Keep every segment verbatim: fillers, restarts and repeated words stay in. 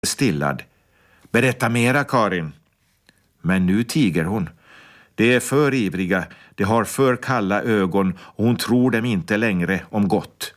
stillad. Berätta mera, Karin. Men nu tiger hon. De är för ivriga, de har för kalla ögon och hon tror dem inte längre om gott.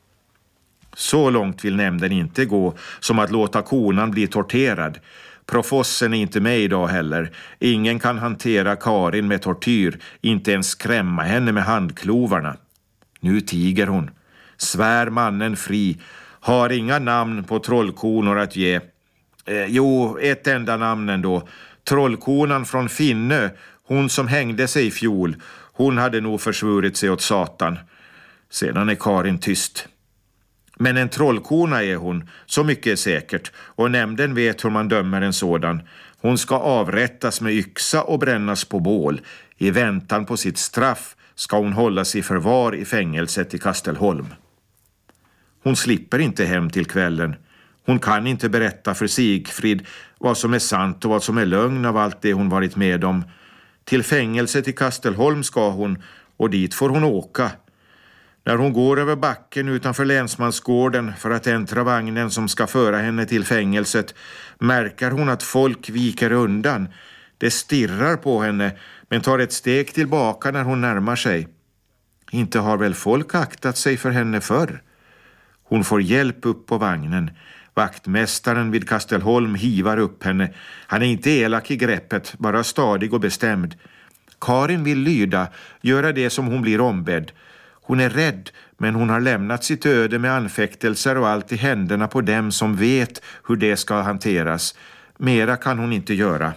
Så långt vill nämnden inte gå som att låta konan bli torterad. Profossen är inte med idag heller. Ingen kan hantera Karin med tortyr, inte ens skrämma henne med handklovarna. Nu tiger hon. Svär mannen fri, har inga namn på trollkonor att ge. Eh, jo, ett enda namn ändå. Trollkonan från Finnö, hon som hängde sig i fjol. Hon hade nog försvurit sig åt Satan. Sedan är Karin tyst. Men en trollkona är hon, så mycket är säkert. Och nämnden vet hur man dömer en sådan. Hon ska avrättas med yxa och brännas på bål. I väntan på sitt straff ska hon hållas i förvar i fängelset i Kastelholm. Hon slipper inte hem till kvällen. Hon kan inte berätta för Sigfrid vad som är sant och vad som är lögn av allt det hon varit med om. Till fängelset i Kastelholm ska hon, och dit får hon åka. När hon går över backen utanför länsmansgården för att äntra vagnen som ska föra henne till fängelset märker hon att folk viker undan. Det stirrar på henne men tar ett steg tillbaka när hon närmar sig. Inte har väl folk aktat sig för henne förr? Hon får hjälp upp på vagnen. Vaktmästaren vid Kastelholm hivar upp henne. Han är inte elak i greppet, bara stadig och bestämd. Karin vill lyda, göra det som hon blir ombedd. Hon är rädd, men hon har lämnat sitt öde med anfäktelser och allt i händerna på dem som vet hur det ska hanteras. Mera kan hon inte göra.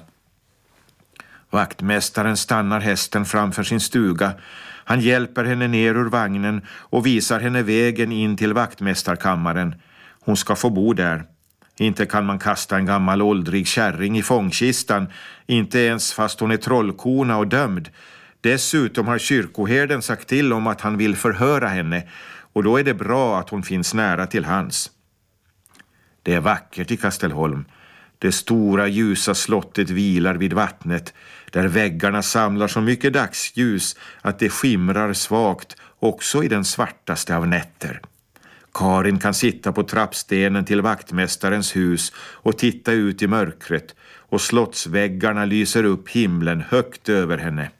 Vaktmästaren stannar hästen framför sin stuga. Han hjälper henne ner ur vagnen och visar henne vägen in till vaktmästarkammaren. Hon ska få bo där. Inte kan man kasta en gammal åldrig kärring i fångkistan, inte ens fast hon är trollkona och dömd. Dessutom har kyrkoherden sagt till om att han vill förhöra henne, och då är det bra att hon finns nära till hands. Det är vackert i Kastelholm. Det stora ljusa slottet vilar vid vattnet, där väggarna samlar så mycket dagsljus att det skimrar svagt också i den svartaste av nätter. Karin kan sitta på trappstenen till vaktmästarens hus och titta ut i mörkret, och slottsväggarna lyser upp himlen högt över henne.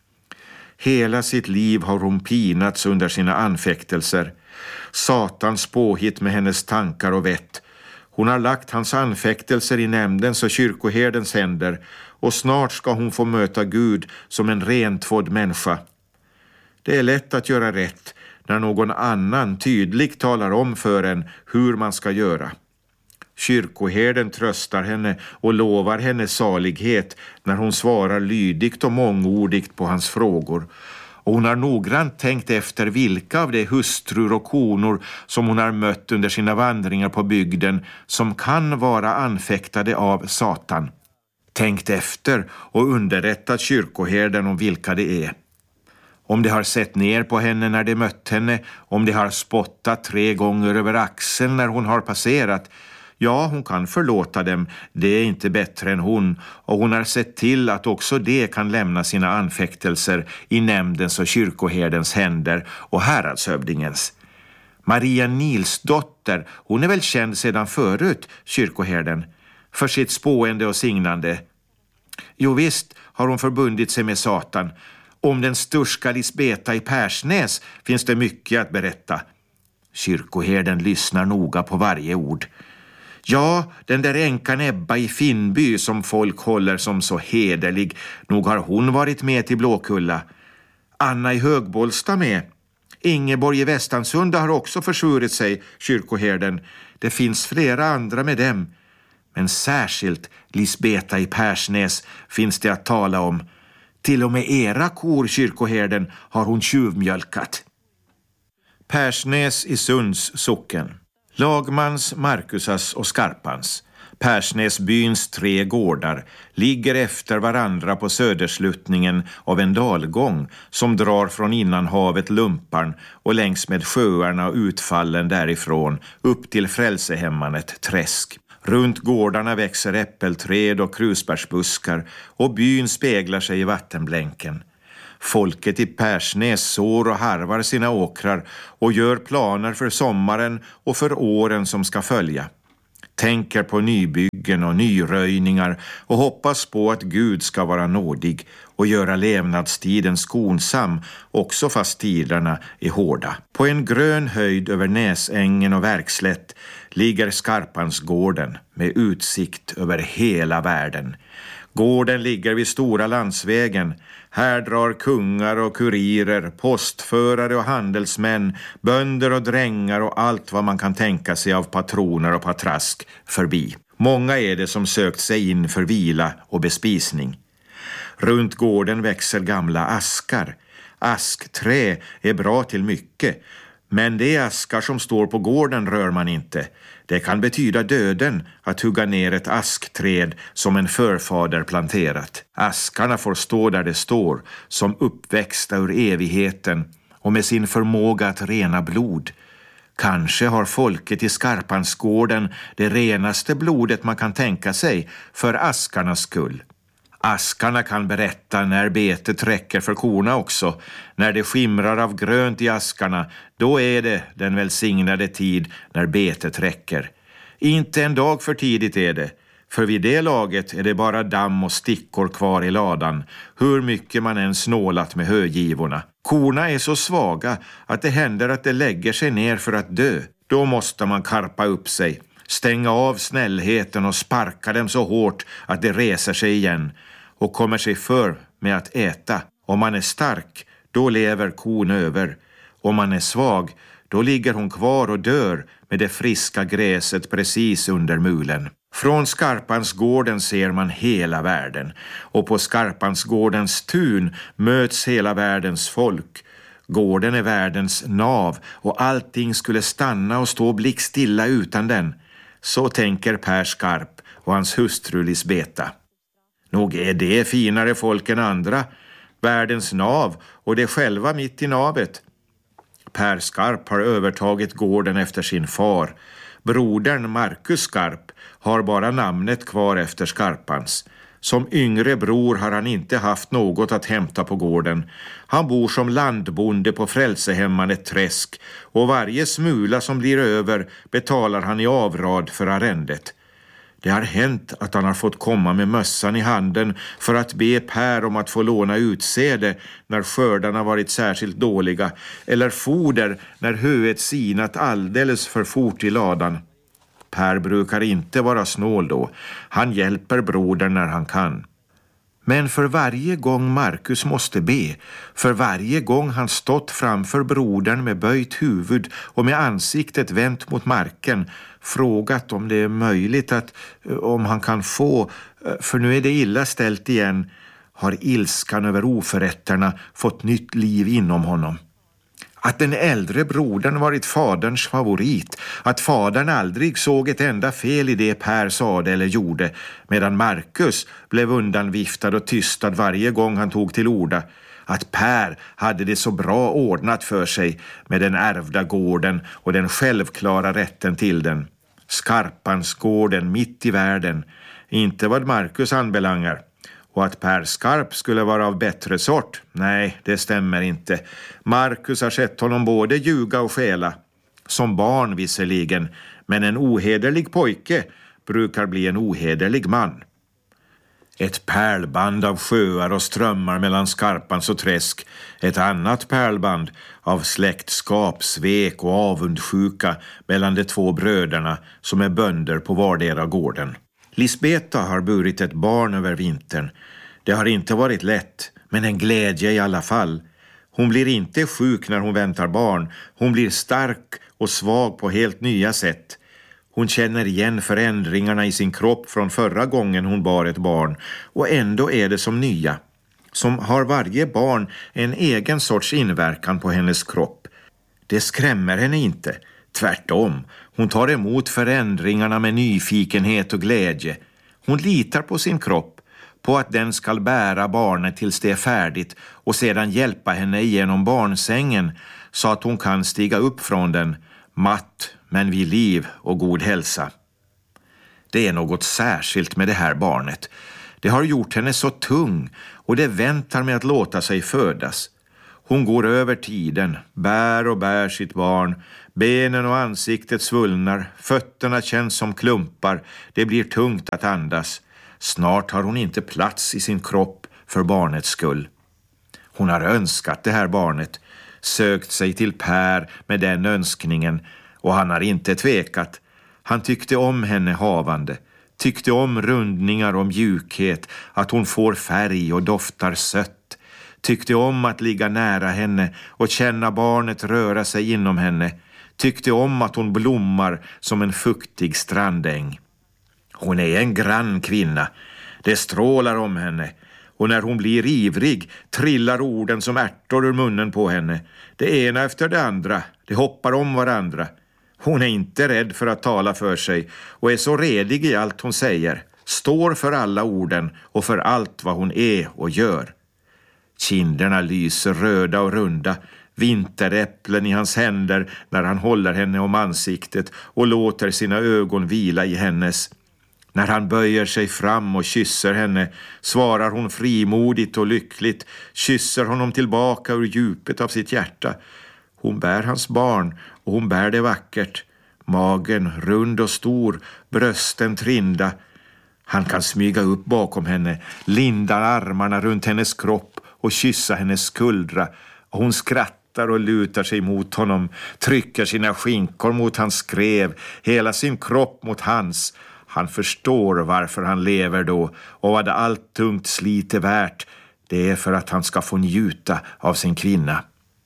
Hela sitt liv har hon pinats under sina anfäktelser. Satans påhitt med hennes tankar och vett. Hon har lagt hans anfäktelser i nämndens och kyrkoherdens händer, och snart ska hon få möta Gud som en rentvådd människa. Det är lätt att göra rätt när någon annan tydligt talar om för en hur man ska göra. Kyrkoherden tröstar henne och lovar henne salighet när hon svarar lydigt och mångordigt på hans frågor. Och hon har noggrant tänkt efter vilka av de hustrur och konor som hon har mött under sina vandringar på bygden som kan vara anfäktade av Satan. Tänkt efter och underrättat kyrkoherden om vilka det är. Om de har sett ner på henne när de mött henne, om de har spottat tre gånger över axeln när hon har passerat. Ja, hon kan förlåta dem, det är inte bättre än hon, och hon har sett till att också de kan lämna sina anfäktelser i nämndens och kyrkoherdens händer och häradshövdingens. Maria Nilsdotter, hon är väl känd sedan förut, kyrkoherden, för sitt spående och signande. Jo visst har hon förbundit sig med Satan. Om den sturska Lisbeta i Persnäs finns det mycket att berätta. Kyrkoherden lyssnar noga på varje ord. Ja, den där änkan Ebba i Finnby som folk håller som så hederlig, nog har hon varit med till Blåkulla. Anna i Högbollsta med. Ingeborg i Västansunda har också försvurit sig, kyrkoherden. Det finns flera andra med dem. Men särskilt Lisbeta i Persnäs finns det att tala om. Till och med era kor, kyrkoherden, har hon tjuvmjölkat. Persnäs i Sunds socken. Lagmans, Markusas och Skarpans. Persnäsbyns tre gårdar ligger efter varandra på södersluttningen av en dalgång som drar från innanhavet Lumparn och längs med sjöarna och utfallen därifrån upp till Frälsehemmanet Träsk. Runt gårdarna växer äppelträd och krusbärsbuskar och byn speglar sig i vattenblänken. Folket i Persnäs sår och harvar sina åkrar och gör planer för sommaren och för åren som ska följa. tänker på nybyggen och nyröjningar och hoppas på att Gud ska vara nådig och göra levnadstiden skonsam också fast tiderna är hårda. På en grön höjd över Näsängen och Verkslätt ligger Skarpansgården med utsikt över hela världen. Gården ligger vid stora landsvägen. Här drar kungar och kurirer, postförare och handelsmän, bönder och drängar och allt vad man kan tänka sig av patroner och patrask förbi. Många är det som sökt sig in för vila och bespisning. Runt gården växer gamla askar. Askträ är bra till mycket, men de askar som står på gården rör man inte. Det kan betyda döden att hugga ner ett askträd som en förfader planterat. Askarna får stå där det står, som uppväxta ur evigheten och med sin förmåga att rena blod. Kanske har folket i Skarpansgården det renaste blodet man kan tänka sig för askarnas skull. Askarna kan berätta när betet räcker för korna också. När det skimrar av grönt i askarna, då är det den välsignade tid när betet räcker. Inte en dag för tidigt är det, för vid det laget är det bara damm och stickor kvar i ladan, hur mycket man än snålat med högivorna. Korna är så svaga att det händer att det lägger sig ner för att dö. Då måste man karpa upp sig, stänga av snällheten och sparka dem så hårt att det reser sig igen och kommer sig för med att äta. Om man är stark, då lever kon över. Om man är svag, då ligger hon kvar och dör med det friska gräset precis under mulen. Från Skarpansgården ser man hela världen, och på Skarpansgårdens tun möts hela världens folk. Gården är världens nav och allting skulle stanna och stå blickstilla utan den. Så tänker Per Skarp och hans hustru Lisbeta. Nog är det finare folk än andra, världens nav och det själva mitt i navet. Per Skarp har övertagit gården efter sin far. Brodern Marcus Skarp har bara namnet kvar efter Skarpans. Som yngre bror har han inte haft något att hämta på gården. Han bor som landbonde på Frälsehemman ett träsk, och varje smula som blir över betalar han i avrad för arrendet. Det har hänt att han har fått komma med mössan i handen för att be Per om att få låna utsäde när skördarna varit särskilt dåliga, eller foder när höet sinat alldeles för fort i ladan. Per brukar inte vara snål då. Han hjälper brodern när han kan. Men för varje gång Marcus måste be, för varje gång han stått framför brodern med böjt huvud och med ansiktet vänt mot marken, frågat om det är möjligt att, om han kan få, för nu är det illa ställt igen, har ilskan över oförrätterna fått nytt liv inom honom. Att den äldre brodern varit faderns favorit, att fadern aldrig såg ett enda fel i det Per sade eller gjorde, medan Marcus blev undanviftad och tystad varje gång han tog till orda, att Per hade det så bra ordnat för sig med den ärvda gården och den självklara rätten till den. Skarpansgården mitt i världen, inte vad Marcus anbelangar. Och att Per Skarp skulle vara av bättre sort, nej, det stämmer inte. Marcus har sett honom både ljuga och skäla. Som barn visserligen, men en ohederlig pojke brukar bli en ohederlig man. Ett pärlband av sjöar och strömmar mellan Skarpans och Träsk. Ett annat pärlband av släktskap, svek och avundsjuka mellan de två bröderna som är bönder på vardera gården. Lisbeta har burit ett barn över vintern. Det har inte varit lätt, men en glädje i alla fall. Hon blir inte sjuk när hon väntar barn. Hon blir stark och svag på helt nya sätt. Hon känner igen förändringarna i sin kropp från förra gången hon bar ett barn, och ändå är det som nya. Som har varje barn en egen sorts inverkan på hennes kropp. Det skrämmer henne inte. Tvärtom, hon tar emot förändringarna med nyfikenhet och glädje. Hon litar på sin kropp, på att den ska bära barnet tills det är färdigt och sedan hjälpa henne igenom barnsängen så att hon kan stiga upp från den, matt men vid liv och god hälsa. Det är något särskilt med det här barnet. Det har gjort henne så tung, och det väntar med att låta sig födas. Hon går över tiden, bär och bär sitt barn. Benen och ansiktet svullnar, fötterna känns som klumpar. Det blir tungt att andas. Snart har hon inte plats i sin kropp för barnets skull. Hon har önskat det här barnet, sökt sig till Per med den önskningen, och han har inte tvekat. Han tyckte om henne havande, tyckte om rundningar och mjukhet, att hon får färg och doftar sött. Tyckte om att ligga nära henne och känna barnet röra sig inom henne. Tyckte om att hon blommar som en fuktig strandäng. Hon är en grann kvinna. Det strålar om henne. Och när hon blir ivrig trillar orden som ärtor ur munnen på henne. Det ena efter det andra. Det hoppar om varandra. Hon är inte rädd för att tala för sig och är så redig i allt hon säger. Står för alla orden och för allt vad hon är och gör. Kinderna lyser röda och runda. Vinteräpplen i hans händer när han håller henne om ansiktet och låter sina ögon vila i hennes. När han böjer sig fram och kysser henne svarar hon frimodigt och lyckligt, kysser honom tillbaka ur djupet av sitt hjärta. Hon bär hans barn och hon bär det vackert. Magen rund och stor, brösten trinda. Han kan smyga upp bakom henne, linda armarna runt hennes kropp och kyssa hennes skuldra. Hon skrattar och lutar sig mot honom, trycker sina skinkor mot hans skrev, hela sin kropp mot hans. Han förstår varför han lever då och vad allt tungt slit är värt. Det är för att han ska få njuta av sin kvinna.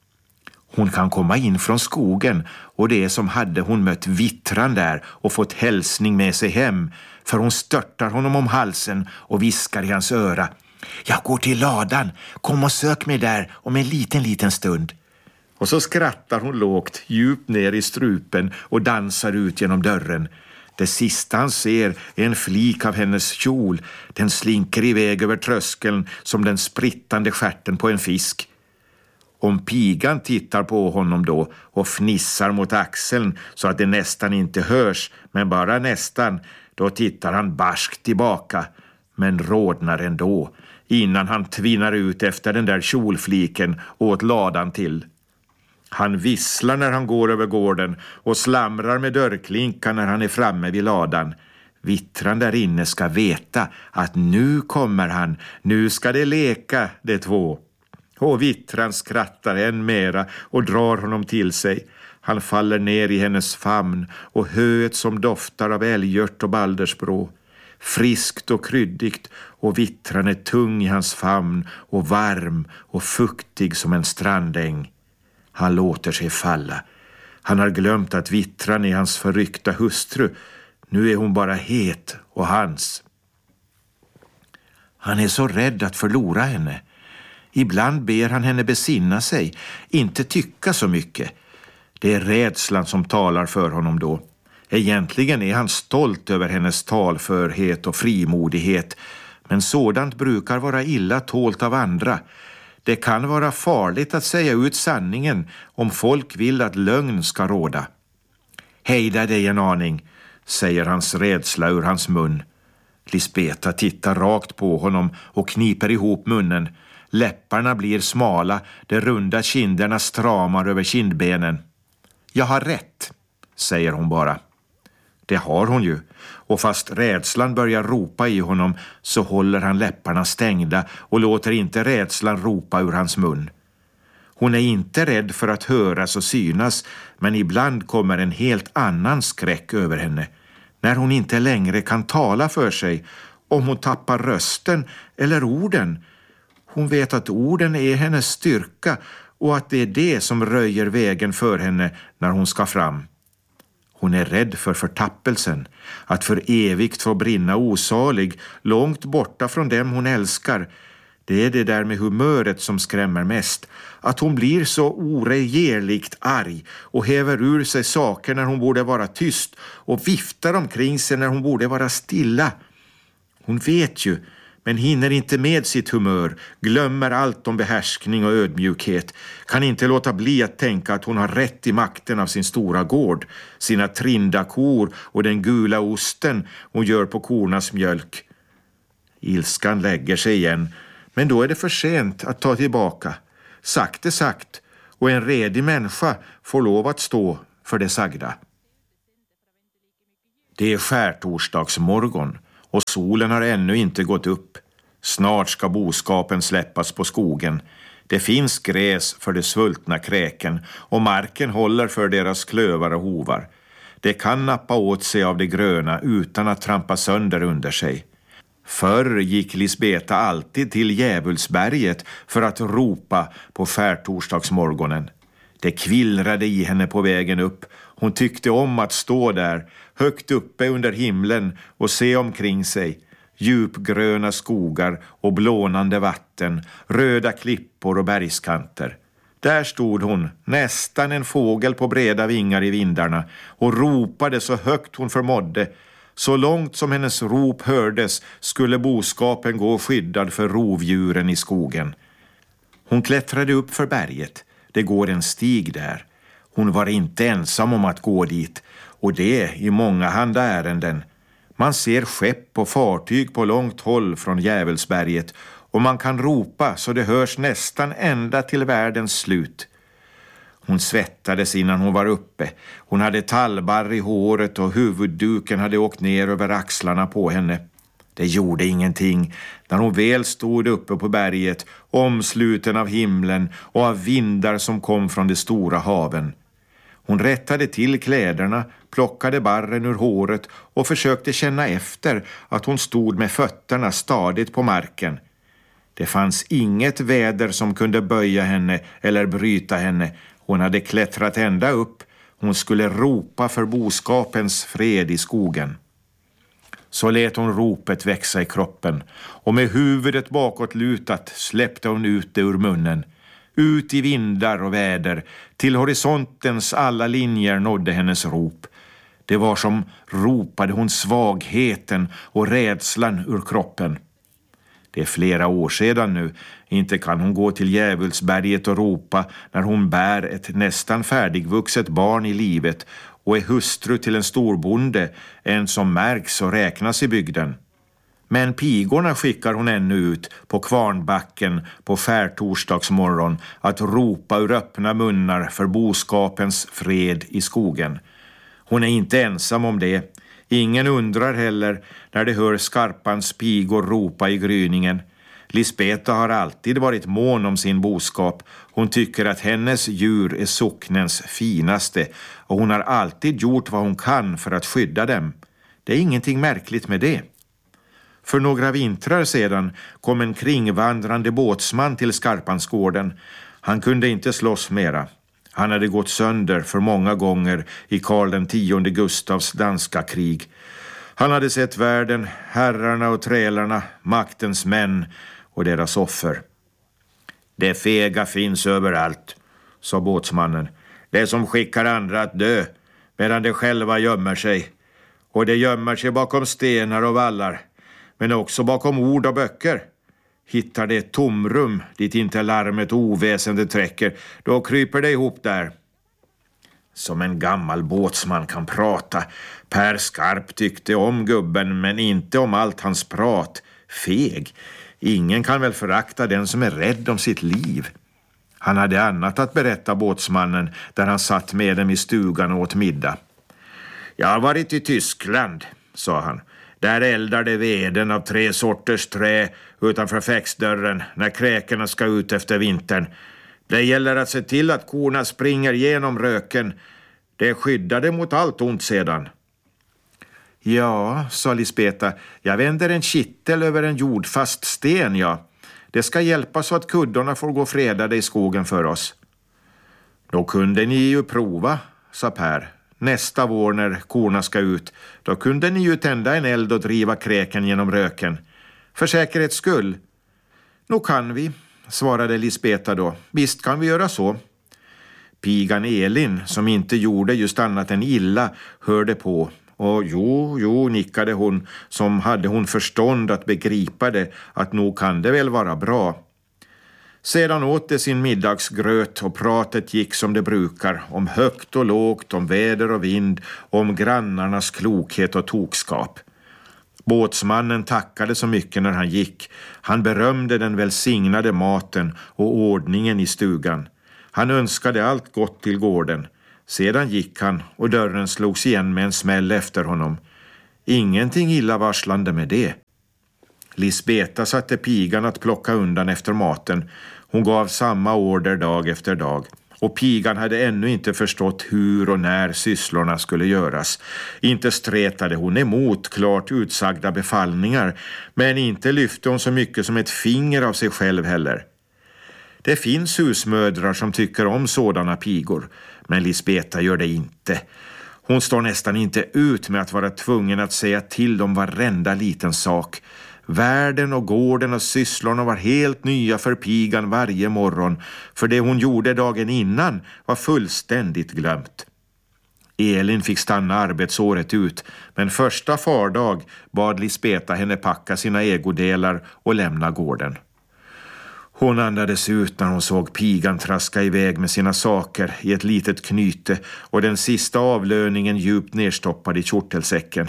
Hon kan komma in från skogen och det är som hade hon mött vittran där och fått hälsning med sig hem. För hon störtar honom om halsen och viskar i hans öra. Jag går till ladan, kom och sök mig där om en liten liten stund. Och så skrattar hon lågt, djupt ner i strupen och dansar ut genom dörren. Det sista han ser är en flik av hennes kjol. Den slinker iväg över tröskeln som den sprittande stjärten på en fisk. Om pigan tittar på honom då och fnissar mot axeln så att det nästan inte hörs, men bara nästan, då tittar han barskt tillbaka, men rodnar ändå, innan han tvinnar ut efter den där kjolfliken åt ladan till. Han visslar när han går över gården och slamrar med dörrklinkan när han är framme vid ladan. Vittran där inne ska veta att nu kommer han, nu ska det leka de två. Och vittran skrattar än mera och drar honom till sig. Han faller ner i hennes famn och höet som doftar av älgört och baldersbrå. Friskt och kryddigt och vittran är tung i hans famn och varm och fuktig som en strandäng. Han låter sig falla. Han har glömt att vittran är hans förryckta hustru. Nu är hon bara het och hans. Han är så rädd att förlora henne. Ibland ber han henne besinna sig, inte tycka så mycket. Det är rädslan som talar för honom då. Egentligen är han stolt över hennes talförhet och frimodighet, men sådant brukar vara illa tålt av andra. Det kan vara farligt att säga ut sanningen om folk vill att lögn ska råda. Hejda dig en aning, säger hans rädsla ur hans mun. Lisbeta tittar rakt på honom och kniper ihop munnen. Läpparna blir smala, de runda kinderna stramar över kindbenen. Jag har rätt, säger hon bara. Det har hon ju, och fast rädslan börjar ropa i honom så håller han läpparna stängda och låter inte rädslan ropa ur hans mun. Hon är inte rädd för att höras och synas, men ibland kommer en helt annan skräck över henne. När hon inte längre kan tala för sig, om hon tappar rösten eller orden. Hon vet att orden är hennes styrka och att det är det som röjer vägen för henne när hon ska fram. Hon är rädd för förtappelsen, att för evigt få brinna osalig, långt borta från dem hon älskar. Det är det där med humöret som skrämmer mest, att hon blir så oregerligt arg och häver ur sig saker när hon borde vara tyst och viftar omkring sig när hon borde vara stilla. Hon vet ju, men hinner inte med sitt humör, glömmer allt om behärskning och ödmjukhet, kan inte låta bli att tänka att hon har rätt i makten av sin stora gård, sina trinda kor och den gula osten hon gör på kornas mjölk. Ilskan lägger sig igen, men då är det för sent att ta tillbaka. sagt är sagt, och en redig människa får lov att stå för det sagda. Det är skärtorsdagsmorgon och solen har ännu inte gått upp. Snart ska boskapen släppas på skogen. Det finns gräs för de svultna kräken och marken håller för deras klövar och hovar. Det kan nappa åt sig av det gröna utan att trampa sönder under sig. Förr gick Lisbeta alltid till Djävulsberget för att ropa på skärtorsdagsmorgonen. Det kvillrade i henne på vägen upp. Hon tyckte om att stå där, högt uppe under himlen och se omkring sig. Djupgröna skogar och blånande vatten, röda klippor och bergskanter. Där stod hon, nästan en fågel på breda vingar i vindarna, och ropade så högt hon förmådde. Så långt som hennes rop hördes skulle boskapen gå skyddad för rovdjuren i skogen. Hon klättrade upp för berget. Det går en stig där. Hon var inte ensam om att gå dit, och det i många handa ärenden. Man ser skepp och fartyg på långt håll från Djävulsberget, och man kan ropa så det hörs nästan ända till världens slut. Hon svettades innan hon var uppe. Hon hade tallbarr i håret och huvudduken hade åkt ner över axlarna på henne. Det gjorde ingenting när hon väl stod uppe på berget, omsluten av himlen och av vindar som kom från de stora haven. Hon rättade till kläderna, plockade barren ur håret och försökte känna efter att hon stod med fötterna stadigt på marken. Det fanns inget väder som kunde böja henne eller bryta henne. Hon hade klättrat ända upp. Hon skulle ropa för boskapens fred i skogen. Så lät hon ropet växa i kroppen, och med huvudet bakåt lutat släppte hon ut det ur munnen. Ut i vindar och väder, till horisontens alla linjer nådde hennes rop. Det var som ropade hon svagheten och rädslan ur kroppen. Det är flera år sedan nu. Inte kan hon gå till Djävulsberget och ropa när hon bär ett nästan färdigvuxet barn i livet och är hustru till en storbonde, en som märks och räknas i bygden. Men pigorna skickar hon ännu ut på kvarnbacken på skärtorsdagsmorgon att ropa ur öppna munnar för boskapens fred i skogen. Hon är inte ensam om det. Ingen undrar heller när de hör skarpans pigor ropa i gryningen. Lisbeta har alltid varit mån om sin boskap. Hon tycker att hennes djur är socknens finaste, och hon har alltid gjort vad hon kan för att skydda dem. Det är ingenting märkligt med det. För några vintrar sedan kom en kringvandrande båtsman till Skarpansgården. Han kunde inte slåss mera. Han hade gått sönder för många gånger i Karl den tionde Gustavs danska krig. Han hade sett världen, herrarna och trälarna, maktens män och deras offer. Det fega finns överallt, sa båtsmannen. Det som skickar andra att dö, medan de själva gömmer sig. Och det gömmer sig bakom stenar och vallar, men också bakom ord och böcker. Hittar det ett tomrum dit inte larmet och oväsendet träcker, då kryper det ihop där. Som en gammal båtsman kan prata. Per Skarp tyckte om gubben, men inte om allt hans prat. Feg. Ingen kan väl förakta den som är rädd om sitt liv. Han hade annat att berätta båtsmannen där han satt med dem i stugan och åt middag. Jag har varit i Tyskland, sa han. Där eldar det veden av tre sorters trä utanför fäxdörren när kräkerna ska ut efter vintern. Det gäller att se till att korna springer genom röken. Det skyddar det mot allt ont sedan. Ja, sa Lisbeta, jag vänder en kittel över en jordfast sten, ja. Det ska hjälpa så att kuddorna får gå fredade i skogen för oss. Då kunde ni ju prova, sa Per. Nästa vår när korna ska ut, då kunde ni ju tända en eld och driva kräken genom röken. För säkerhets skull. Nog kan vi, svarade Lisbeta då. Visst kan vi göra så. Pigan Elin, som inte gjorde just annat än illa, hörde på. Och jo, jo, nickade hon, som hade hon förstånd att begripa det, att nog kan det väl vara bra. Sedan åt det sin middagsgröt och pratet gick som det brukar, om högt och lågt, om väder och vind, om grannarnas klokhet och tokskap. Båtsmannen tackade så mycket när han gick. Han berömde den välsignade maten och ordningen i stugan. Han önskade allt gott till gården. Sedan gick han och dörren slogs igen med en smäll efter honom. Ingenting illavarslande med det. Lisbeta satte pigan att plocka undan efter maten. Hon gav samma order dag efter dag. Och pigan hade ännu inte förstått hur och när sysslorna skulle göras. Inte stretade hon emot klart utsagda befallningar, men inte lyfte hon så mycket som ett finger av sig själv heller. Det finns husmödrar som tycker om sådana pigor, men Lisbeta gör det inte. Hon står nästan inte ut med att vara tvungen att säga till om varenda liten sak. Världen och gården och sysslorna var helt nya för pigan varje morgon, för det hon gjorde dagen innan var fullständigt glömt. Elin fick stanna arbetsåret ut, men första fardag bad Lisbeta henne packa sina ägodelar och lämna gården. Hon andades ut när hon såg pigan traska iväg med sina saker i ett litet knyte och den sista avlöningen djupt nerstoppad i kjortelsäcken.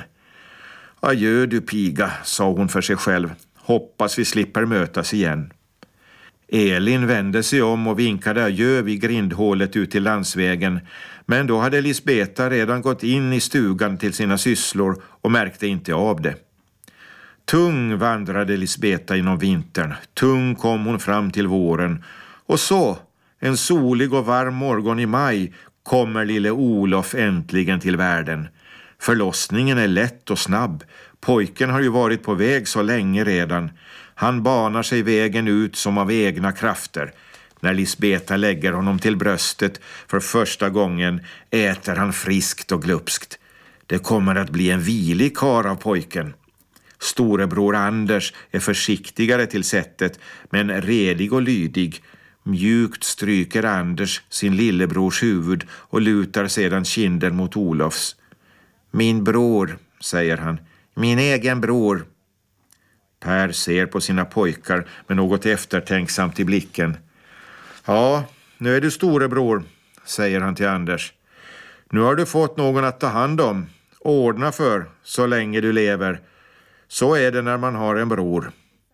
Adjö du piga, sa hon för sig själv. Hoppas vi slipper mötas igen. Elin vände sig om och vinkade adjö vid grindhålet ut till landsvägen. Men då hade Lisbeta redan gått in i stugan till sina sysslor och märkte inte av det. Tung vandrade Lisbeta inom vintern. Tung kom hon fram till våren. Och så, en solig och varm morgon i maj, kommer lille Olof äntligen till världen. Förlossningen är lätt och snabb. Pojken har ju varit på väg så länge redan. Han banar sig vägen ut som av egna krafter. När Lisbeta lägger honom till bröstet för första gången äter han friskt och glupskt. Det kommer att bli en vilig kar av pojken. Storebror Anders är försiktigare till sättet, men redig och lydig. Mjukt stryker Anders sin lillebrors huvud och lutar sedan kinden mot Olofs. Min bror, säger han. Min egen bror. Per ser på sina pojkar med något eftertänksamt i blicken. Ja, nu är du storebror, säger han till Anders. Nu har du fått någon att ta hand om. Ordna för så länge du lever. Så är det när man har en bror.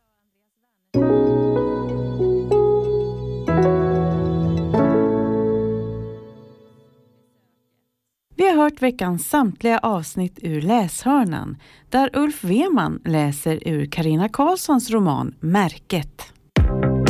Vi har hört veckans samtliga avsnitt ur Läshörnan, där Ulf Weman läser ur Carina Karlssons roman Märket.